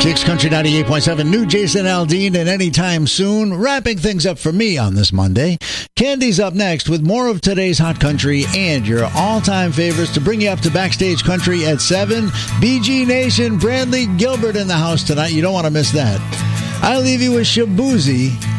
6 Country 98.7, new Jason Aldean, and anytime soon. Wrapping things up for me on this Monday. Candy's up next with more of today's Hot Country and your all-time favorites to bring you up to Backstage Country at 7. BG Nation, Bradley Gilbert in the house tonight. You don't want to miss that. I leave you with Shabuzi